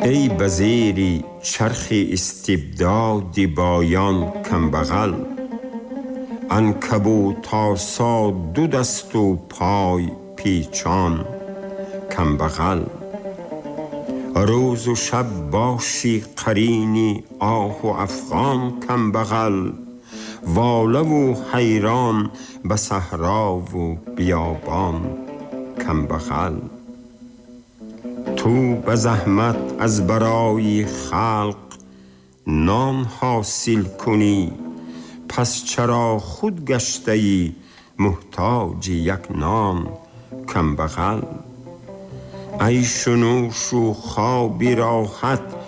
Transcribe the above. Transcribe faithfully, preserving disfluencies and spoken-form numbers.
ای بزیری چرخ استبداد بایان کم بغل، عنکبوت آسا دو دست و پای پیچان کم بغل. روز و شب باشی قرینی آه و افغان کم بغل، واله و حیران به صحرا و بیابان کم بغل. تو به زحمت از برای خلق نان حاصل کنی، پس چرا خود گشته ای محتاج یک نان کم بغل. عیش و نوش و خوابی راحت